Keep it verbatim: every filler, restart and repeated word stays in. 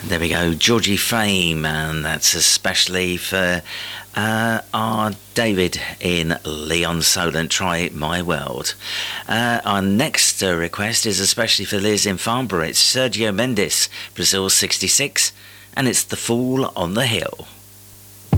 There we go, Georgie Fame, and that's especially for uh, our David in Leon Solent, Try My World. Uh, our next uh, request is especially for Liz in Farnborough. It's Sergio Mendes, Brazil sixty-six, and it's The Fool on the Hill.